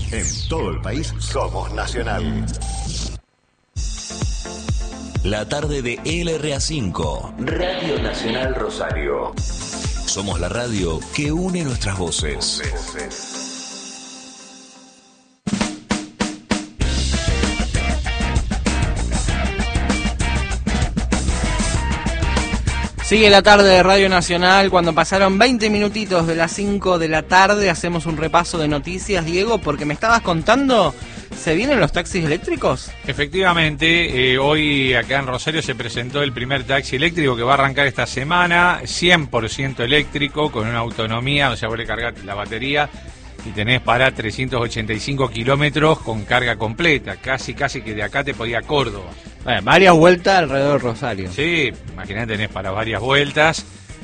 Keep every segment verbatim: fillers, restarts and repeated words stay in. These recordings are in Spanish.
En todo el país somos Nacional. La tarde de L R A cinco, Radio Nacional Rosario. Somos la radio que une nuestras voces. Sigue la tarde de Radio Nacional. Cuando pasaron veinte minutitos de las cinco de la tarde, hacemos un repaso de noticias, Diego, porque me estabas contando, ¿se vienen los taxis eléctricos? Efectivamente, eh, hoy acá en Rosario se presentó el primer taxi eléctrico que va a arrancar esta semana, cien por ciento eléctrico, con una autonomía, o sea, vos le cargás la batería y tenés para trescientos ochenta y cinco kilómetros con carga completa, casi casi que de acá te podía a Córdoba. Bueno, varias vueltas alrededor de Rosario. Sí, imagínate, tenés para varias vueltas,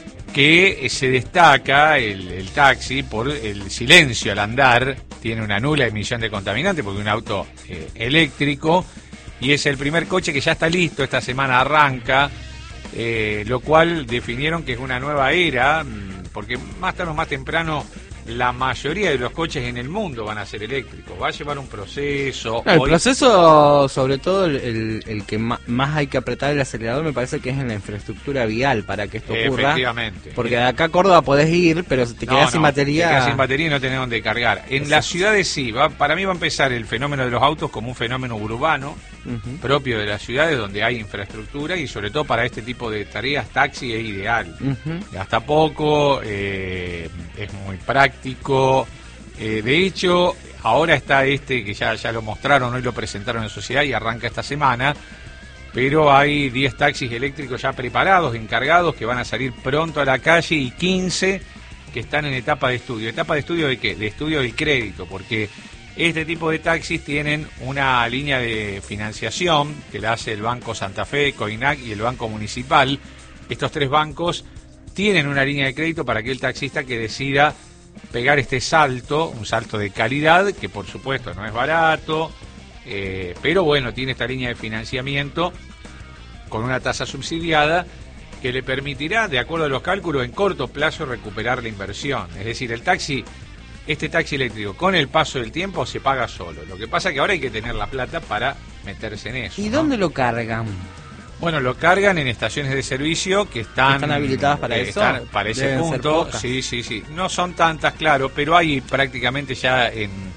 que se destaca el, el taxi por el silencio al andar, tiene una nula emisión de contaminantes porque es un auto eh, eléctrico, y es el primer coche que ya está listo, esta semana arranca, eh, lo cual definieron que es una nueva era, porque más tarde o más temprano la mayoría de los coches en el mundo van a ser eléctricos. Va a llevar un proceso. No, el Hoy... proceso, sobre todo el, el, el que más, más hay que apretar el acelerador, me parece que es en la infraestructura vial para que esto ocurra. Efectivamente. Porque de acá a Córdoba podés ir, pero te quedás no, sin no, batería. Te quedás sin batería y no tenés dónde cargar. En las ciudades sí. Va, para mí va a empezar el fenómeno de los autos como un fenómeno urbano, uh-huh, propio de las ciudades donde hay infraestructura, y sobre todo para este tipo de tareas taxi es ideal. Uh-huh. Gasta poco, eh, es muy práctico. Eh, de hecho, ahora está este que ya, ya lo mostraron, hoy lo presentaron en sociedad y arranca esta semana, pero hay diez taxis eléctricos ya preparados, encargados, que van a salir pronto a la calle, y quince que están en etapa de estudio. ¿Etapa de estudio de qué? De estudio del crédito, porque este tipo de taxis tienen una línea de financiación que la hace el Banco Santa Fe, Coinac y el Banco Municipal. Estos tres bancos tienen una línea de crédito para aquel taxista que decida pegar este salto, un salto de calidad, que por supuesto no es barato, eh, pero bueno, tiene esta línea de financiamiento con una tasa subsidiada que le permitirá, de acuerdo a los cálculos, en corto plazo recuperar la inversión. Es decir, el taxi, este taxi eléctrico, con el paso del tiempo se paga solo. Lo que pasa es que ahora hay que tener la plata para meterse en eso. ¿Y ¿no? dónde lo cargan? Bueno, lo cargan en estaciones de servicio que están, ¿Están habilitadas para eh, eso? Están para ese Deben punto. Sí, sí, sí. No son tantas, claro, pero hay prácticamente ya en,